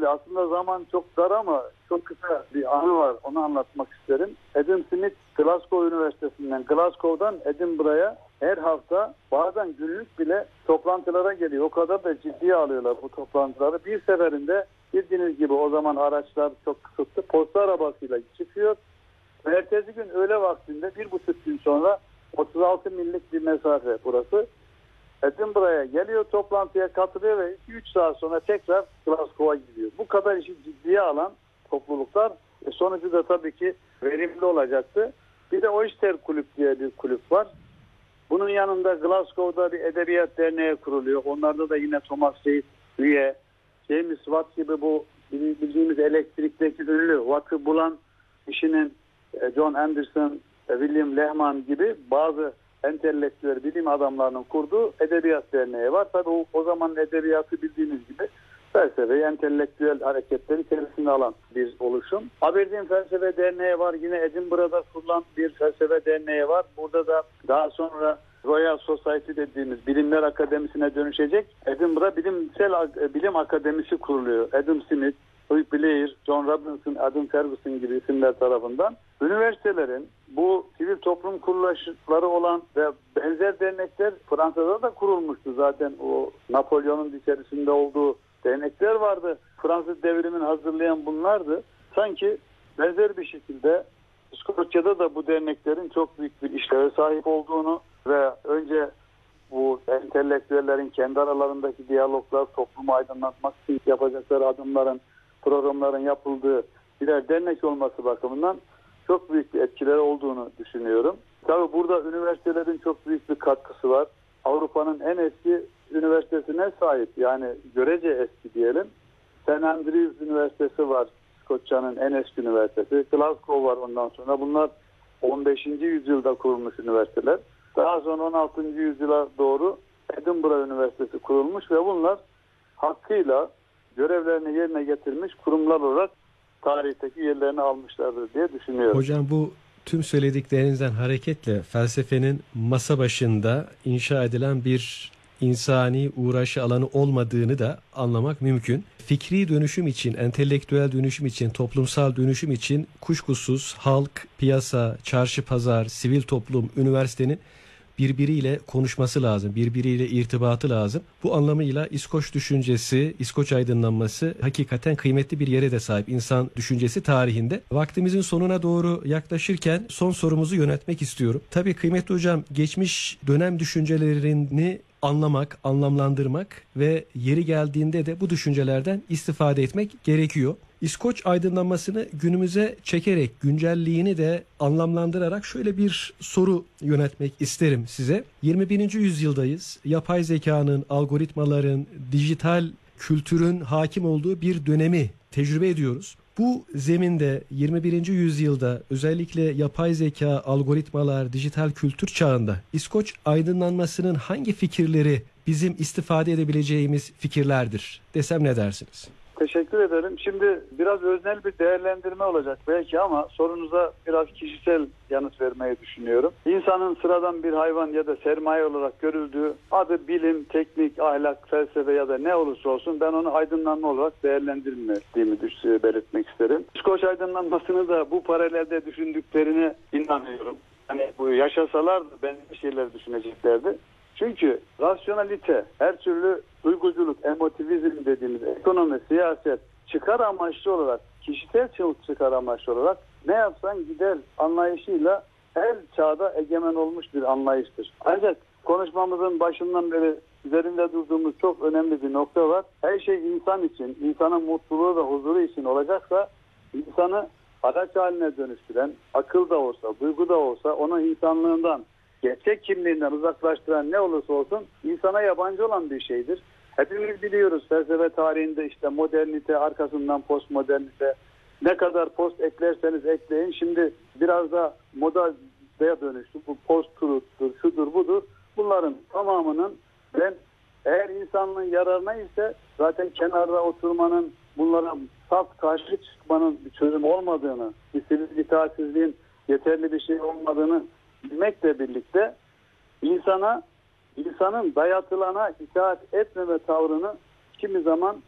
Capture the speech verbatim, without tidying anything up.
Şimdi aslında zaman çok dar ama çok kısa bir anı var. Onu anlatmak isterim. Adam Smith Glasgow Üniversitesi'nden, Glasgow'dan Edinburgh'a her hafta bazen günlük bile toplantılara geliyor. O kadar da ciddiye alıyorlar bu toplantıları. Bir seferinde bildiğiniz gibi o zaman araçlar çok kısıtlı. Posta arabasıyla çıkıyor. Ve ertesi gün öğle vaktinde bir buçuk gün sonra otuz altı millik bir mesafe burası. Edinburgh'a geliyor, toplantıya katılıyor ve iki üç saat sonra tekrar Glasgow'a gidiyor. Bu kadar işi ciddiye alan topluluklar e sonucu da tabii ki verimli olacaktı. Bir de Oyster Kulüp diye bir kulüp var. Bunun yanında Glasgow'da bir edebiyat derneği kuruluyor. Onlarda da yine Thomas Reid üye. James Watt gibi bu bildiğimiz elektrikteki ünlü Watt'ı bulan kişinin John Anderson, William Lehman gibi bazı entelektüel bilim adamlarının kurduğu edebiyat derneği var. Tabii o, o zaman edebiyatı bildiğiniz gibi felsefeyi, entelektüel hareketleri içerisinde alan bir oluşum. Aberdeen Felsefe Derneği var. Yine Edinburgh'da kurulan bir felsefe derneği var. Burada da daha sonra Royal Society dediğimiz bilimler akademisine dönüşecek Edinburgh Bilimsel Bilim Akademisi kuruluyor. Adam Smith, Hugh Blair, John Robinson, Adam Ferguson gibi isimler tarafından. Üniversitelerin bu sivil toplum kuruluşları olan ve benzer dernekler Fransa'da da kurulmuştu zaten. O Napolyon'un içerisinde olduğu dernekler vardı. Fransız devrimini hazırlayan bunlardı. Sanki benzer bir şekilde İskoçya'da da bu derneklerin çok büyük bir işleve sahip olduğunu ve önce bu entelektüellerin kendi aralarındaki diyaloglar, toplumu aydınlatmak için yapacakları adımların, programların yapıldığı birer dernek olması bakımından çok büyük bir etkileri olduğunu düşünüyorum. Tabii burada üniversitelerin çok büyük bir katkısı var. Avrupa'nın en eski üniversitesine sahip, yani görece eski diyelim. Saint Andrews Üniversitesi var, İskoçya'nın en eski üniversitesi. Glasgow var ondan sonra. Bunlar on beşinci yüzyılda kurulmuş üniversiteler. Daha sonra on altıncı yüzyıla doğru Edinburgh Üniversitesi kurulmuş ve bunlar hakkıyla görevlerini yerine getirmiş kurumlar olarak tarihteki yerlerini almışlardır diye düşünüyorum. Hocam, bu tüm söylediklerinizden hareketle felsefenin masa başında inşa edilen bir insani uğraşı alanı olmadığını da anlamak mümkün. Fikri dönüşüm için, entelektüel dönüşüm için, toplumsal dönüşüm için kuşkusuz halk, piyasa, çarşı pazar, sivil toplum, üniversitenin birbiriyle konuşması lazım, birbiriyle irtibatı lazım. Bu anlamıyla İskoç düşüncesi, İskoç aydınlanması hakikaten kıymetli bir yere de sahip insan düşüncesi tarihinde. Vaktimizin sonuna doğru yaklaşırken son sorumuzu yöneltmek istiyorum. Tabii kıymetli hocam, geçmiş dönem düşüncelerini anlamak, anlamlandırmak ve yeri geldiğinde de bu düşüncelerden istifade etmek gerekiyor. İskoç aydınlanmasını günümüze çekerek, güncelliğini de anlamlandırarak şöyle bir soru yöneltmek isterim size. yirmi birinci yüzyıldayız. Yapay zekanın, algoritmaların, dijital kültürün hakim olduğu bir dönemi tecrübe ediyoruz. Bu zeminde yirmi birinci yüzyılda özellikle yapay zeka, algoritmalar, dijital kültür çağında İskoç aydınlanmasının hangi fikirleri bizim istifade edebileceğimiz fikirlerdir desem ne dersiniz? Teşekkür ederim. Şimdi biraz öznel bir değerlendirme olacak belki ama sorunuza biraz kişisel yanıt vermeyi düşünüyorum. İnsanın sıradan bir hayvan ya da sermaye olarak görüldüğü, adı bilim, teknik, ahlak, felsefe ya da ne olursa olsun ben onu aydınlanma olarak değerlendirmediğimi belirtmek isterim. İskoç aydınlanmasını da bu paralelde düşündüklerine inanıyorum. Hani bu yaşasalardı benzer şeyler düşüneceklerdi. Çünkü rasyonalite, her türlü duyguculuk, emotivizm dediğimiz ekonomi, siyaset, çıkar amaçlı olarak, kişisel çıkar amaçlı olarak ne yapsan gider anlayışıyla her çağda egemen olmuş bir anlayıştır. Ancak konuşmamızın başından beri üzerinde durduğumuz çok önemli bir nokta var. Her şey insan için, insanın mutluluğu ve huzuru için olacaksa insanı araç haline dönüştüren, akıl da olsa, duygu da olsa onu insanlığından, gerçek kimliğinden uzaklaştıran ne olursa olsun insana yabancı olan bir şeydir. Hepimiz biliyoruz felsefe tarihinde işte modernite, arkasından postmodernite, ne kadar post eklerseniz ekleyin. Şimdi biraz da modaya dönüştü. Bu post-truth'tur, şudur budur. Bunların tamamının ben eğer insanlığın yararına ise zaten kenarda oturmanın, bunlara saf karşı çıkmanın bir çözüm olmadığını, bir sivil itaatsizliğin yeterli bir şey olmadığını bilmekle birlikte insana, insanın dayatılana itaat etmeme tavrını kimi zaman